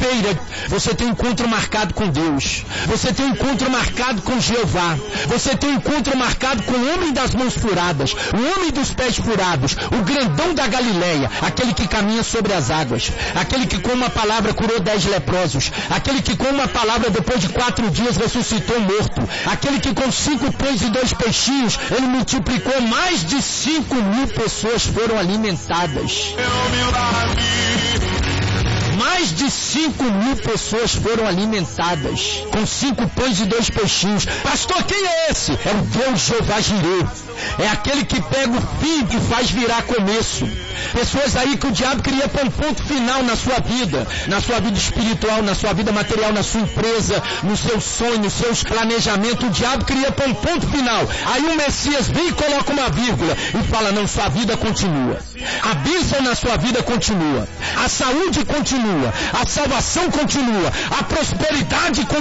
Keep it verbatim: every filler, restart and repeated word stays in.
queira, você tem um encontro marcado com Deus. Você tem um encontro marcado com Jeová. Você tem um encontro marcado com o homem das mãos furadas, o homem dos pés furados, o grandão da Galileia, aquele que caminha sobre as águas, aquele que com uma palavra curou dez leprosos, aquele que com uma palavra depois de quatro dias ressuscitou morto, aquele que com cinco pães e dois peixinhos, ele multiplicou, mais de cinco mil pessoas foram alimentadas. Mais de cinco mil pessoas foram alimentadas com cinco pães e dois peixinhos. Pastor, quem é esse? É o Deus Jeová Jirê. É aquele que pega o fim e faz virar começo. Pessoas aí que o diabo queria pôr um ponto final na sua vida, na sua vida espiritual, na sua vida material, na sua empresa, nos seus sonhos, nos seus planejamentos. O diabo queria pôr um ponto final. Aí o Messias vem e coloca uma vírgula e fala, não, sua vida continua. A bênção na sua vida continua. A saúde continua. A salvação continua. A prosperidade continua.